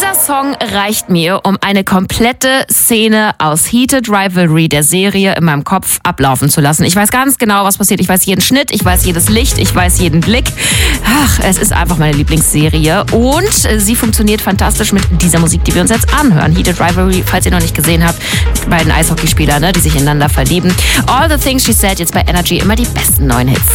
Dieser Song reicht mir, um eine komplette Szene aus Heated Rivalry der Serie in meinem Kopf ablaufen zu lassen. Ich weiß ganz genau, was passiert. Ich weiß jeden Schnitt, ich weiß jedes Licht, ich weiß jeden Blick. Ach, es ist einfach meine Lieblingsserie und sie funktioniert fantastisch mit dieser Musik, die wir uns jetzt anhören. Heated Rivalry, falls ihr noch nicht gesehen habt, die beiden Eishockeyspieler, die sich ineinander verlieben. All the Things She Said jetzt bei Energy, immer die besten neuen Hits.